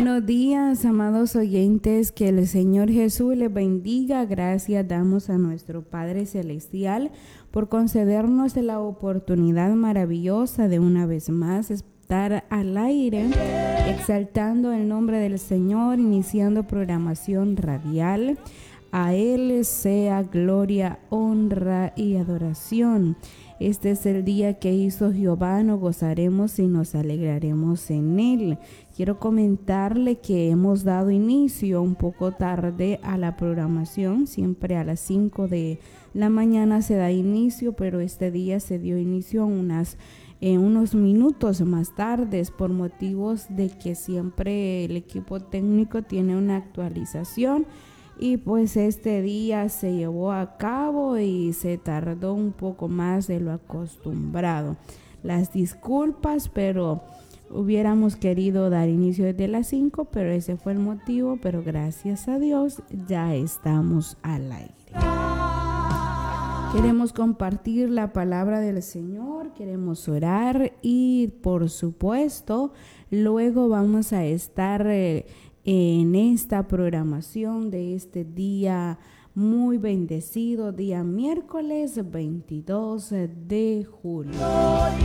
Buenos días, amados oyentes, que el Señor Jesús les bendiga. Gracias damos a nuestro Padre Celestial por concedernos la oportunidad maravillosa de una vez más estar al aire, exaltando el nombre del Señor, iniciando programación radial. A Él sea gloria, honra y adoración. Este es el día que hizo Jehová, nos gozaremos y nos alegraremos en Él. Quiero comentarle que hemos dado inicio un poco tarde a la programación, siempre a las 5 de la mañana se da inicio, pero este día se dio inicio unos minutos más tarde por motivos de que siempre el equipo técnico tiene una actualización. Y pues este día se llevó a cabo y se tardó un poco más de lo acostumbrado. Las disculpas, pero hubiéramos querido dar inicio desde las 5, pero ese fue el motivo. Pero gracias a Dios ya estamos al aire. Queremos compartir la palabra del Señor, queremos orar y por supuesto luego vamos a estar en esta programación de este día muy bendecido, día miércoles 22 de julio.